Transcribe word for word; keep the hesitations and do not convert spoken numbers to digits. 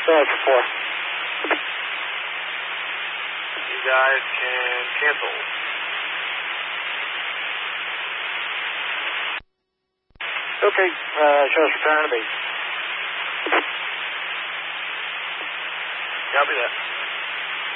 That's four. You guys can cancel. Okay, uh, show us return to base. Copy that.